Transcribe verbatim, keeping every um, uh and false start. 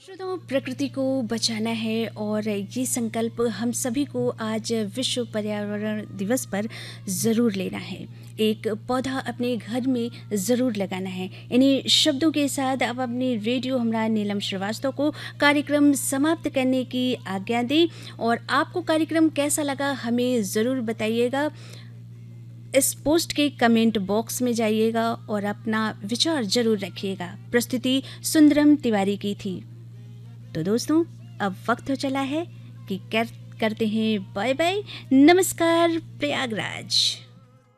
श्रोताओं, प्रकृति को बचाना है और ये संकल्प हम सभी को आज विश्व पर्यावरण दिवस पर ज़रूर लेना है। एक पौधा अपने घर में ज़रूर लगाना है। इन्हीं शब्दों के साथ अब अपनी रेडियो हमरा नीलम श्रीवास्तव को कार्यक्रम समाप्त करने की आज्ञा दें। और आपको कार्यक्रम कैसा लगा हमें ज़रूर बताइएगा। इस पोस्ट के कमेंट बॉक्स में जाइएगा और अपना विचार ज़रूर रखिएगा। प्रस्तुति सुंदरम तिवारी की थी। तो दोस्तों, अब वक्त हो चला है कि कर, करते हैं बाय बाय। नमस्कार प्रयागराज।